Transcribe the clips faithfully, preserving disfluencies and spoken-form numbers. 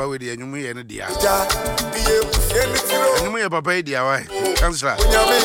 papa we dey anyumu ye ne dia anyumu ye papa ye dia why cancel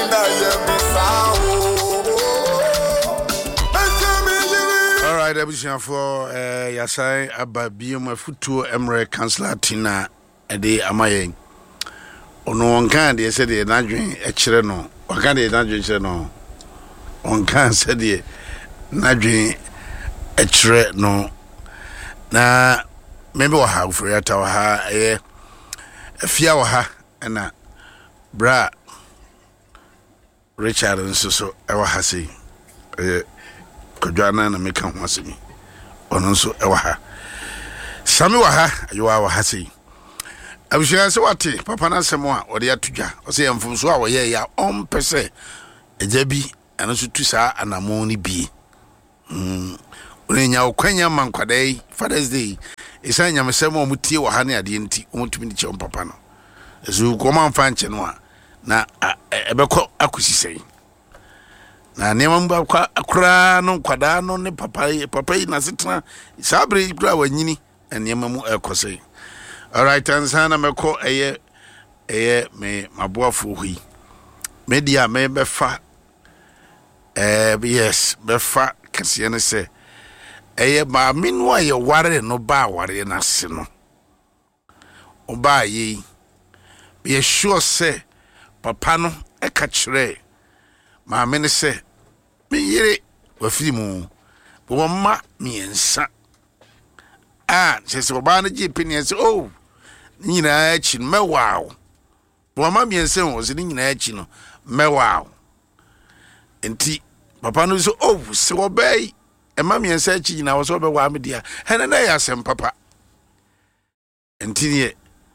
all right ebusian for eh yasai ababium afutuo emre councilor tina ede amayen ono onkan de se de nadwen e kire no onkan de nadwen kire no onkan se de nadwen e kire no na maybe wa ha for ya ta wa ha eh afia wa ha na bra Richard nso so e wa ha sei eh kodwana na meka ho asemi ono nso e wa ha sami wa ha yo wa ha sei abushia se wate papa na semo a ode atudwa o se yemfumso a wo ye ya on pese eja bi eno so tu sa anamo ni bi mm onenya okwanya mankwadai Father's Day isa nyame semo mutie wo ha ne ade nti omutumi ni che papa no ezu ko man fanche no a na ebekọ akusisei na nema mba kwa akura no kwada no ne papa papa na setena sabre kura wanyini enema mu ekosei. All right, and sana meko eye eye me maboafo hui media me befa eh yes befa kase ne se eye ma minu aye ware no ba ware na se no oba yi be sure say papa no e ka kire ma me ne se me yire wa fimu bo ma miensa ah se oba na ji pini se oh nyina achi mewaw bo ma miense ho se nyina achi no mewaw enti papa no so oh se obey e ma miense achi nyina wo so be wa me dia hene na ya sem papa enti ne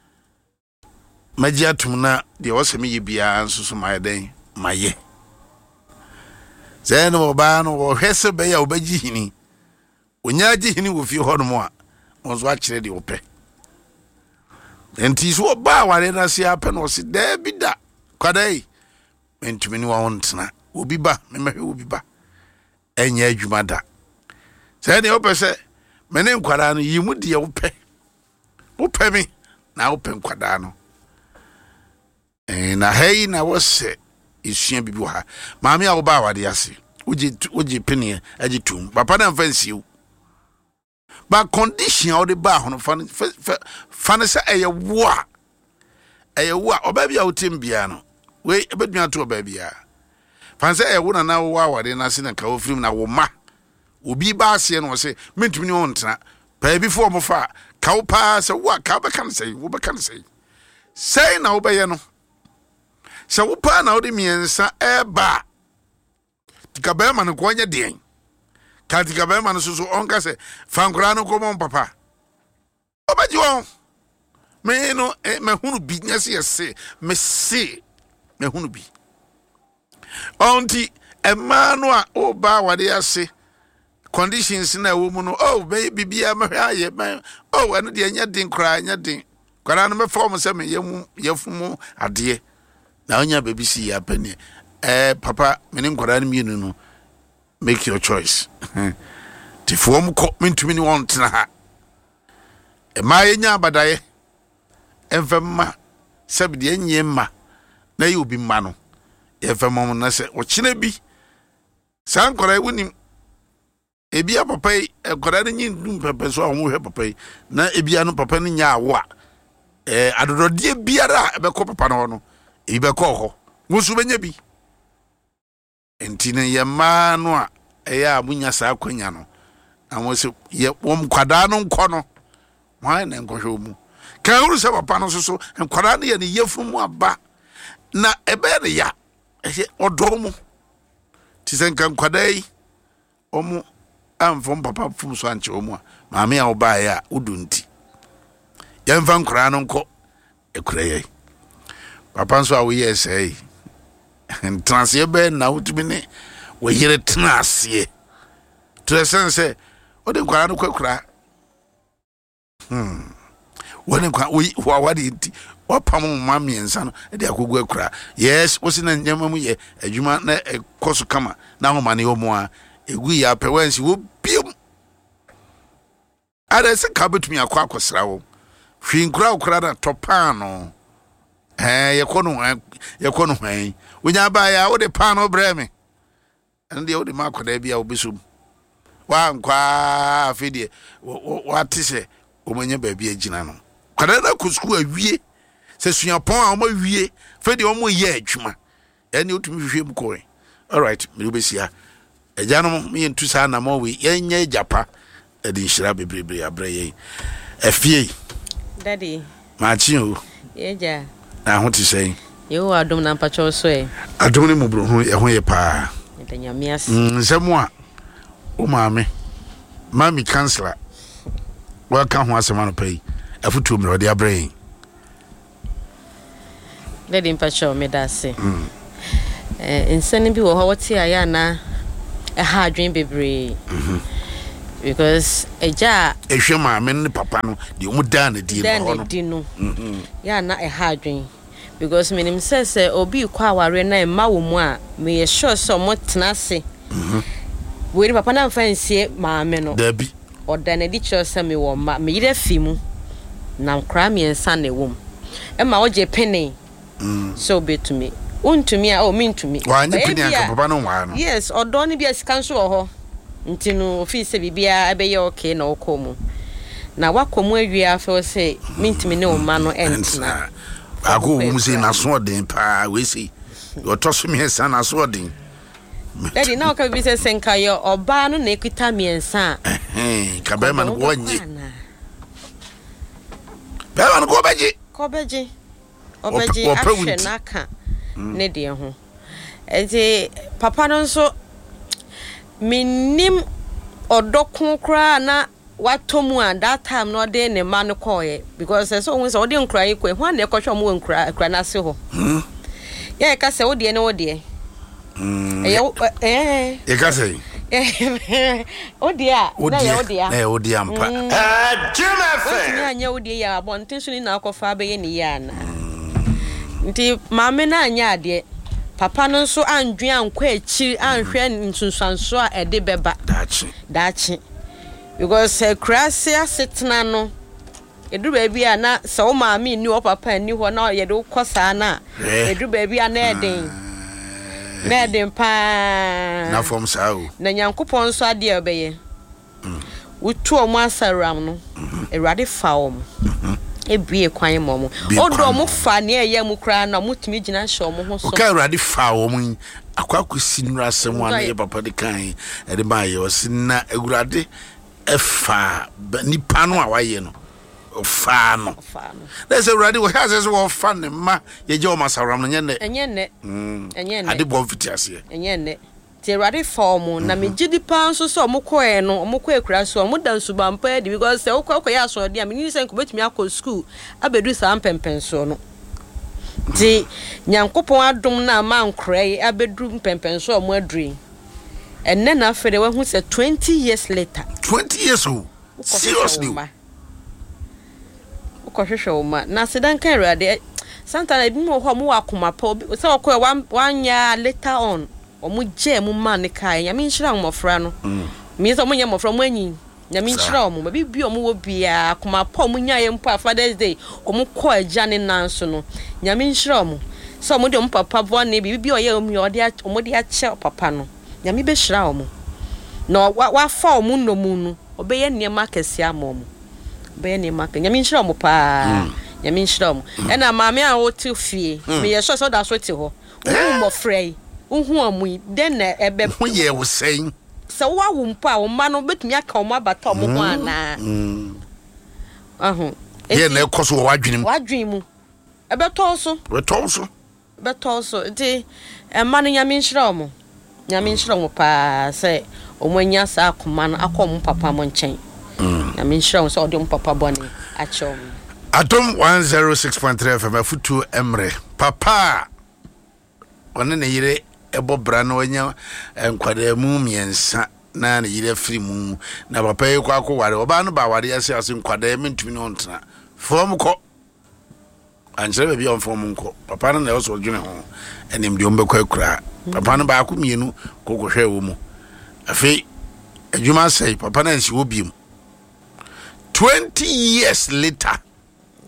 magia tumna de wo se me yibia nso so ma den maye zeno oba no wo hwese be ya obaji hini onya ji hini wo fi ho no mo a wo so a kire de ope enti so ba ware na se ape no se da bida kwadai mentumi ni wa wontena obi ba me mehwe obi ba enya adwuma da se ne ope se me ne nkwada no yimu de ope ope mi na ope nkwada no eh na hei na wo se isua bibi ha maami a wo ba wade ase oji oji penie agitum papa na fancy ba condition o de ba hono fan fan se eye wo a eye wo a oba bia otim bia no we ebedua to oba bia fan se eye wo na na wo awade na se na ka ofrim na wo ma obi ba ase no se mentumi ni ontena pa before mo fa ka wo pa se wo ka be kan se wo be kan se sei na wo be ye no se wo pa na wo de miensa eba tika be ma no ko nya den ka tika be ma no so so onka se fankura no ko mon papa obaji won me no eh, me hunu bi nyase yese me se me hunu bi onti e ma no a o ba wade ase conditions na wo mu no oh be bibia me aye oh eno de nya den kra nya den kwara no me form se me yemu yefumu ade na onya baby si ya pani eh papa me ne kwara no mienu no make your choice ti form ko mentumi ni won tena ha e ma yenya abadaye enfemma sabide enyemma na ye obi mma no efemmo na se o kine bi san kwara wonim ebia papa kwara no nyin dum papa so a wo hwe papa na ebia no papa no nya awo a eh adododie biara e be ko papa no no e be ko ho musu benya bi entine ye ma no a eya munya sa akwanya no amose ye wom kwada no nko no why na nkohwe mu kan uru se papa no so so kwada no ye ne yefumu aba na ebe ne ya e odo mu ti se kan kwada yi omu amfom papa fum so anche omu a maame a oba ya udunti ye mfa nkora no nko ekura ye papa so a wo ye sei transie be na utumi ne wo yire transie to sense o de nkora no kwakura hmm woni kwa wo wadi nti wapam mama ensa no e de akogu akura yes wo si na nyama mu ye adwuma na ekoso kama na homa ne omo a egu ya pewansi wo biom ada se ka betumi akwa akosra wo hwin kura kura na topano eh yekono yekono hwan wonya ba ya wo de pano breme ande wo de makoda bia obisum wa nkwa afidie wa tise o manya ba bia gina no kada na kusku awie se suapon a mo wie fedie o mo ye adwuma ene otumi hwehwe mu koe all right me obesia ejanom me ntu sa na mo we yenye japa edi nhira bebrebre abraye afie daddy machi o yeja na ho ti sei yo adom na mpacho so e adom ne mubro ho e ho ye pa ntanyamias nsemo a o maame mami counselor wa ka ho asema no pai afutu mi ode abraye daddy mpacho me da se eh nsane bi wo ho wote aya na e ha adwen bebre mhm because eja ehwe maame ne papa no de omu da na di no no di no mhm ya na e ha adwen because menim say say obi kwa aware na emma wo mu a me ye sure so mo tenase mhm we ni papa na mfansie maame no dabi oda na di cho say me wo ma me yire fi mu na nkra me ensa na ewom emma wo je penny mm so betumi untumi a o mintumi wa ni penny an papa no wa no yes odo ni bia sika nso ho nti no office bibia ebeye okay na okomu na wakomu awia fe say mintimi ne o ma no entina ago mu say na so den pa we say yo toso mi ensa na so den daddy na o ka bi say senka yo oba no na ekuta mi ensa eh ka be man go nyi be man go beji ko beji obeji ahwe naka ne de ho ezi papa no nso minim odokun kra na watomu and that time no dey ne man koye because so when so dey nkra yi ko ho na ekwohwe mo nkra kra na se ho hmm ye ka se wo de ne wo de hmm eh eh ye ka se o de a na ye wo de a na wo de ampa ah juma fe ni anya wo de ya abonten so ni na akofa be ye ni ya na nti maame na anya ade papa no nso andwe ankwa echi anhwe nsunsanso a ede beba dachi dachi because uh, krasi asetna no edu ba bia na se o maame ni o papa ni ho na ye de kosa na edu ba bia na eden na eden pa na fom sa o na nyankopon nso ade obeye wutu o mu asaram no erade fa o mu ebie kwan momo odo mo fa ne eye mu kra na mutumi gina hye mo ho so o ka erade fa wo mu akwakosi nura asem wa na ye papa de kan e de ba ye o sinna egurade efa ni pano a waye no o fa no let's say erade wo has say wo fa ne ma ye je o masaram no nyene enye ne enye ne ade bo fitiase enye ne ti erade fa mo na me gidi pa nso so mo koe no mo koe kra so mo dan suba mpa di because se wo koe ya so dia me ni se nko betumi akọ school abedu sa mpempen so no ti nyankopon adom na ma nkrai abedu mpempen so mo adri enne na afede we hu se twenty years later twenty years old seriously ko hwehwe wo ma na sedan kan erade santana bi mo ho mo wakoma pa se wo koe one year later on omu je mu ma ne kai nya me nhira mmofra no me so mo nya mmofra mo anyi nya me nhira omu bi bi omu wo bia akoma pa omu nya ye mpa Father's Day omu ko agya ne nanso no nya me nhira omu so omu de omu papa bo ne bi bi oye omu ode omu de ache papa no nya me be hira omu no wa fa omu no mu no obeye niema kese ama omu obeye niema nya me nhira omu pa nya me nhira omu e na maame a wo ti fie me ye so so da so ti ho omu mmofra yi uhu amu den na ebe hu ye wo sen se wa wo mpo a wo ma no betumi aka wo abata wo ho ana ahu ye na ekoso wo adwenem wadwen mu ebe to so we to so be to so ti e ma no nyame nhira wo nyame nhira wo pa se o mo nya sa akoma no akom papa mo nchen nyame nhira wo se o de mo papa bone a chom Atom one oh six point three F M afutu emre papa one ne yire ebo bra na onya enkwada mu miensa na ne yire firi mu na papa e kwa ko ware oba no ba ware ase ase enkwada me ntumi no ntena fom ko anjere be bi on fom nko papa no na so dwene ho enim de ombe kwa kura papa no ba ko mienu ko ko hwe wo mu afi adwuma sei papa na nsi wo biem twenty years later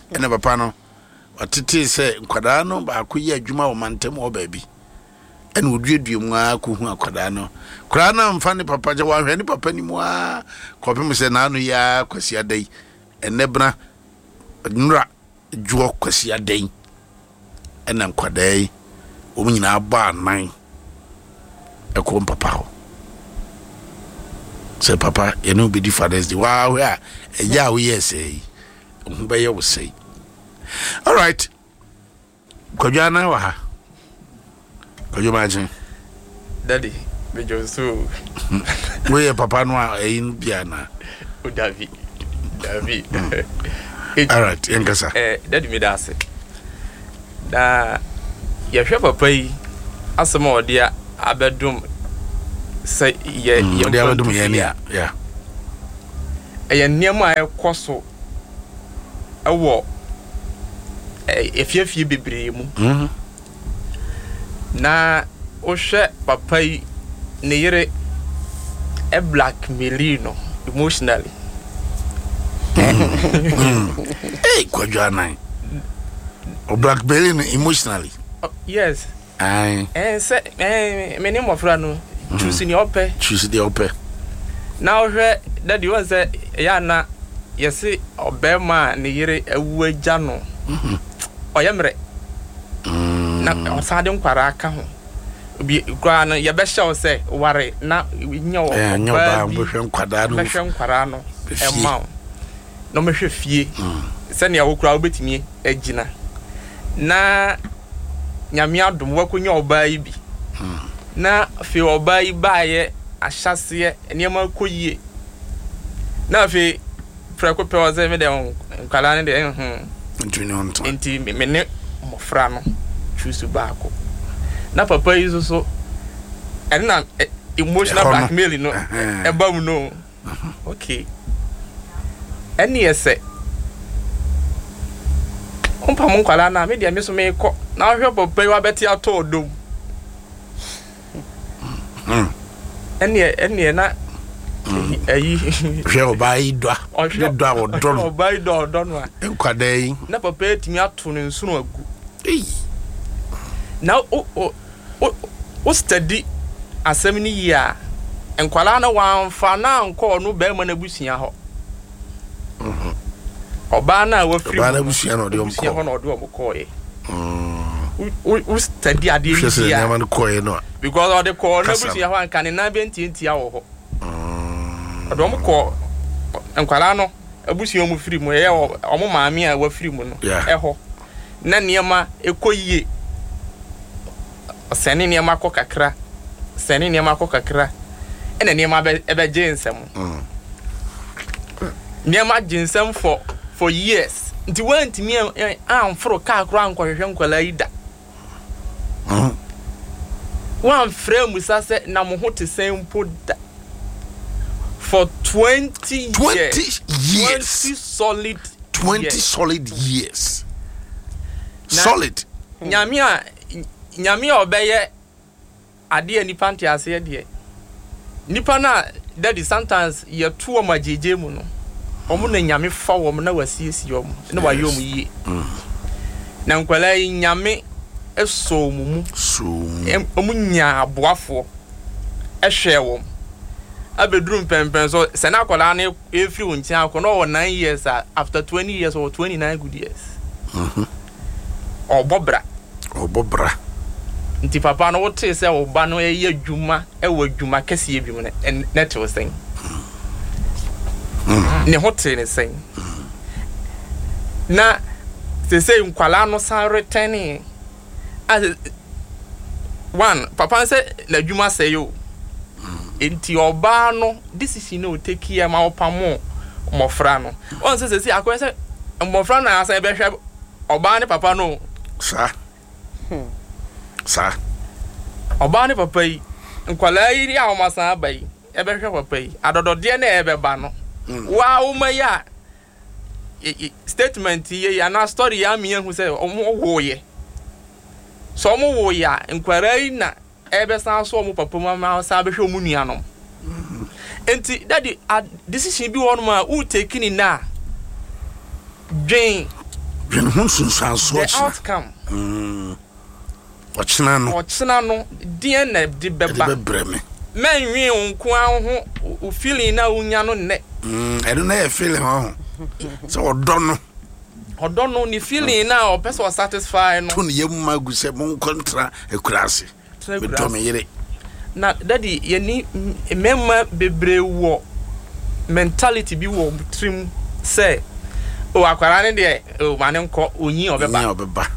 ene papa no otete se nkwadaa no ba akoyi adwuma wo mantem wo baabi ene oduedue mu akohu akwadaa no kura na mfa ne papa je wa hwe ne papa ni mu a kopem se na no ya kwasi adai ene bra nura juo kwasi adai ene nkwadaa yi o nyina ba nan e ko papa ho se papa you know be the Father's Day wow yeah yeah we yes eh mbe ye wo say all right kojana wa ha kojo maji daddy me josu we papa no eh biana o David David all right enkasa eh daddy me da se da ya hwe papa yi asema odia abedum say ye ye dia abedum ye ne ya eh niam a ekoso ewo efiafie bebree mu mhm na o hwe papa yi ne yere e blackmail no emotionally hey kojana o blackmail no emotionally uh, yes ai eh say eh me ne mofra no choose ni ope choose the ope na o hwe daddy won say ya na yesi obema ne yere ewu agya no mhm oyemre na osade nkwara aka ho obi kwa no ye be show say ware na nya o eh nya ba bo hwe nkwada no be hwe nkwara no e ma no me hwe fie se ne awokura obetimi agina na nyame adom wakonya oba yi bi na fe oba yi baaye ahyase enema koyie na fe frako pe oze me de nkwala ne de hm ntuni onto enti me ne mofra no choose baako na papa yi so so and na emotional blackmail no e ba mu no okay any ese umpa mon kwala na me dia me so me ko na hwe papa yi wa beti ato odom mm any any na ayi hwe obai dwa de dwa odon obai do odon wa enkwada yi na papa etimi ato ne nsuno agu eh na o o o study asem ni ya enkwala na wanfa na nko no be ma na busia ho mhm oba na wa free oba na busia no de busia ho omko na ode omko ye mm o study ade ni ya ya ko ye no because ode ko na busia ho anka ne na be ntienti awo ho mm ode omko enkwala no abusia mu free mu ye omo maami a wa free mu no eho na niema ekoyie sene niema ko kakra sene niema ko kakra ene niema be ebe jinsem mm niema jinsem for for years nti wanti mi amfro ka akro ankohwehwe nkwala ida mm wan frame sase na mo ho te sempo da for twenty years twenty years twenty solid twenty years. solid years Na, solid nyame a nyame a obeye ade nipa ntia ase de nipa na daddy sometimes ye to o majeje mu no omo na nyame fa wo na wasiesi omo na wa yom yi na nkwala yi nyame eso mu mu so omo nya aboafo ehwe wo abedrum pempen so se na akola na efri wonti akono o nine years after twenty years or twenty-nine good years mhm obobra obobra nti papa no wote se oba no ye adwuma e wo adwuma kese bi mu ne net wo sen ne hotel ne sen na se se nkwala no san returning as one papa se na adwuma se yo enti oba no decision no take here ma opamo mofra no on se se akoye se mofra na asa be hwe oba ne papa no sa sa oba ne papa yi nkwala yi ri awomasa abai ebe hwe papa yi adodode na ebe ba no wa uma ya statement ye ya na story ya mi hu se omo wo ye so omo wo ya nkwara yi na ebe san so omo papa mama sa be hwe omu nua no enti daddy decision bi won ma u take ni na dwen dwen ho sunsan so the outcome mm ochina no ochina no die na di beba bebre me menwi onko ho o feeling na unya no ne mm eno na e feeling ho so odo no odo no ni feeling na o person satisfy no to ne yem magu se mon kontra ekurase me to me yire na daddy ye ni memma bebre wo mentality bi wo trim say o akwara ne de o mane nko onyi obeba onyi obeba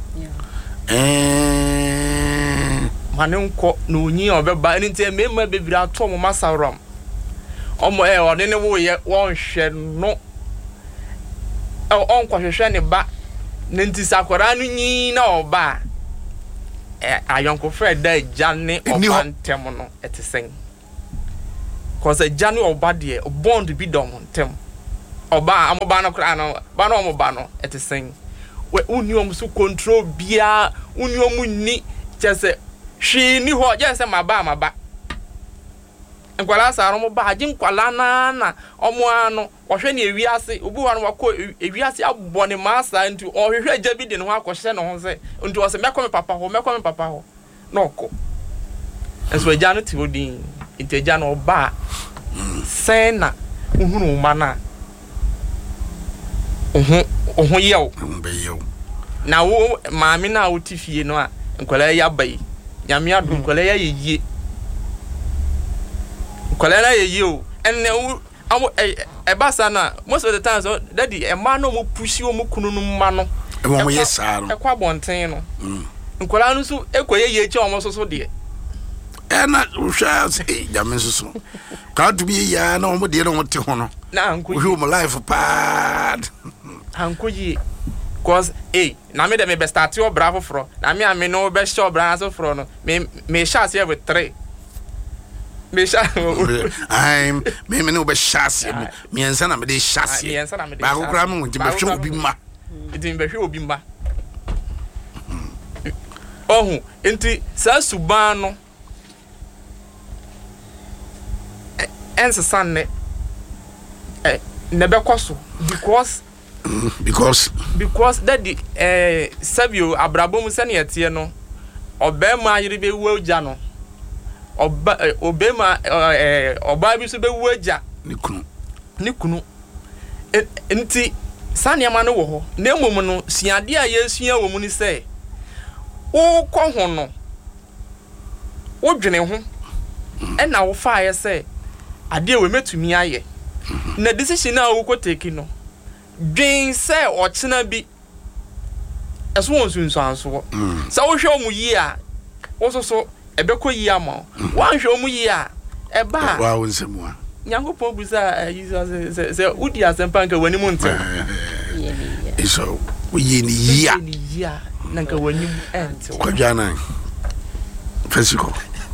eh mane nko no onyi obeba eni nte memma bebre ato mo masaram omo e o ne ne wo ye won hwe no e on kwahwehwe ne ba ne nti sakwara no nyi na oba eh ayonko Fred da jane oba ntem no etesen cause jane oba de bond bi dom ntem oba amoba no kra no ba no omoba no etesen we uniom so control bia uniom ni chese hwi ni ho je se maba maba nkwala saro mo ba agi nkwala na na omo ano ohwe ne ewiase obu wa no wako ewiase abbo ne masa nti ohwehwe agya bi de ne ho akohye ne ho se nti o se mekọ me papa ho mekọ me papa ho no ko eso agya no ti odin nti agya no ba sena uhuru mana ohu ohu yew mbe yew na wo maami na wo tifie no a nkwala ya bai nyame adu nkwala ya yeye kwalera ye o enne amo e basa na most of the times so daddy e ma no mo pushi o mo kunu no ma no e mo ye saa no e kwa bonten no mm nkwala no so ekoye ye che o mo so so de e na usha se jame so so ka to bi ya na mo de no te ho no na anko yi mo life pad anko yi cause eh na me de me be start your bravo fro na me ame no be show bravo fro no me me chance here with three me sha I'm me me no be chassis me ensa na me de chassis ba ko kra me nti be hwe obi ma nti be hwe obi ma ohu nti sa suban no ensa sanne eh ne be kwaso because because because that the eh sabio abrabom sane yete no obema yire be wuja no oba obema eh oba bi so be wuja ni kunu ni kunu enti sane ma no wo ho na emom no siade a yesua wo mu ni se wo kɔ ho no wo dwene ho ɛna wo fa aye se ade we metumi aye na decision na wo ko take no dwen se o kyena bi eso won sunsu anso sa wo hwe omu yi a wo so so ebekɔ yi ama wan hwe omu yi a eba wa won semua nyankopɔn busa Jesus se se udi asempa nka wani mu ntem eso wo yi ni yi a ni yi a nanka wani mu ente kwadwana physical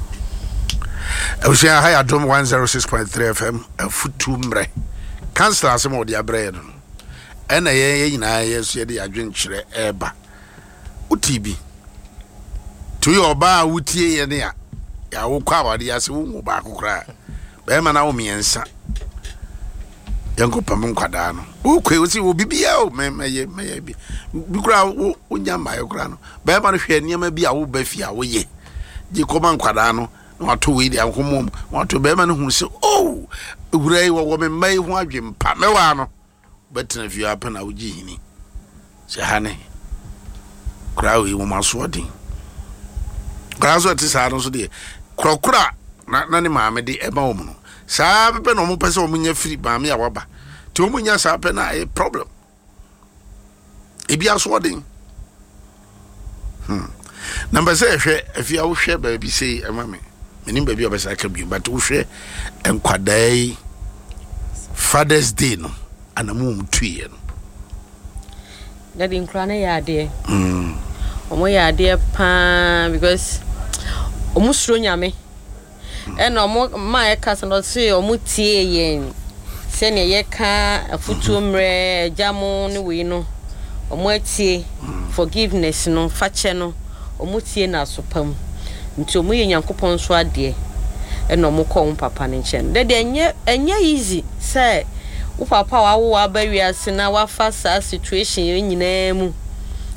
Ocean High Adom one oh six point three F M a futu mre cancel asem odi abrɛ no ɛna yɛ yɛ nyinaa yɛ so yɛ de adwen kyerɛ ɛba utibi to yɛ ɔba a wutie yɛ ne a ya wo kwa wade ase wo mu ba kokora bɛɛ ma na wo miɛnsa yanko pam nkwada no wo kwe wo si wo bibia o me me me bi bi kura wo nya ma yɛ kura no bɛɛ ma no hwɛ nneɛma bi a wo ba fi a wo yɛ gye kɔma nkwada no wato we di ankomom wato be ma no hu se oh ewurai wo wo me mai hu adwempa mewa no betina fi apa na wogi hini se hane krawe wo maso odin kraso ti sa no so de krokra na na ne maame de e ma wo no sa pepe no mo pese wo nya free maame ya waba ti wo nya sa pe na e problem e bia so odin hmm number say hwe afia wo hwe ba bi sei e ma me menim baby obesa ka bi but wo hwe enkwadai Father's Day no anamu mtuye no daddy nkra na ya de mm omo ya de pa because omo suro nyame and omo ma e ka no say omo tie yen se ne ye ka afutu mre jamu ne we no omo atie forgiveness no fache no omo tie na sopam nti omo ye nyankopon so ade e no mo ko papa ne nchen de de enye enye easy say wo papa wa wo abawiase na wa fa sa situation nyina mu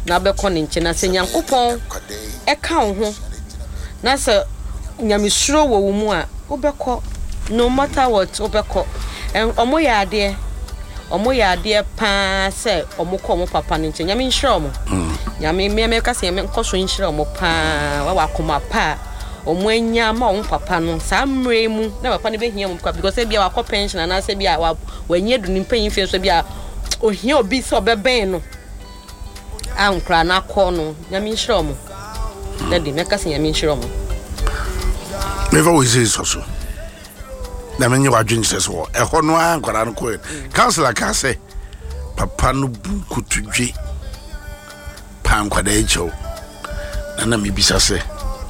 na bɛkɔ ne nkyɛn na sɛ nyankopɔn ɛka wo ho na sɛ nyamesuro wɔ wo mu a wobɛkɔ no matter what wobɛkɔ ɔmo yɛ adeɛ ɔmo yɛ adeɛ paa sɛ ɔmo kɔ ɔmo papa ne nkyɛn nyame nhyira ɔmo nyame me me ka sɛ nyame nkɔ so nhyira ɔmo paa wa wakoma pa ɔmo anya ma ɔmo papa no saa mmere mu na papa ne behia ɔmo because e bia wakɔ pension na sɛ bia wanyɛ du ne mpanyin fie so bia ohia obi sɛ ɔbɛbɛn no ankra na kɔ no nyame nhyira ɔmo na de me ka sɛ nyame nhyira ɔmo never we say so so na menye wadwen sɛ so e ho no ankwara no ko counselor ka sɛ papa no bu kutudwe pan kwada echo na na me bisa sɛ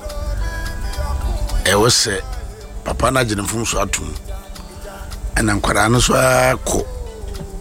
e wo sɛ papa na gye ne mfom so atum ana nkwara no so akɔ